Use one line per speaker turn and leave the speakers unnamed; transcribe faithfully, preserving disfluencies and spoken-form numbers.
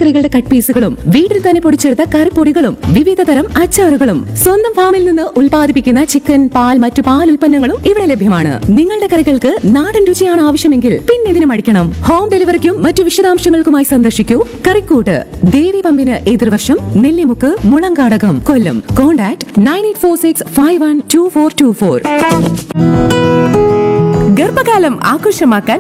പച്ചക്കറികളുടെ കട്ട് പീസുകളും വീട്ടിൽ തന്നെ പൊടിച്ചെടുത്ത കറിപ്പൊടികളും വിവിധ തരം അച്ചാറുകളും സ്വന്തം ഫാമിൽ നിന്ന് ഉൽപ്പാദിപ്പിക്കുന്ന ചിക്കൻ, പാൽ, മറ്റു പാൽ ഉൽപ്പന്നങ്ങളും ഇവിടെ ലഭ്യമാണ്. നിങ്ങളുടെ കറികൾക്ക് നാടൻ രുചിയാണ് ആവശ്യമെങ്കിൽ പിന്നെ ഇതിന് മടിക്കണം. ഹോം ഡെലിവറിക്കും മറ്റു വിശദാംശങ്ങൾക്കുമായി സന്ദർശിക്കൂ കറിക്കൂട്ട്, ദേവി പമ്പിന് എതിർവശം, നെല്ലിമുക്ക്, മുളങ്കാടകം, കൊല്ലം. Contact nine eight four six five one two four to four.
ഗർഭകാലം ആഘോഷമാക്കാൻ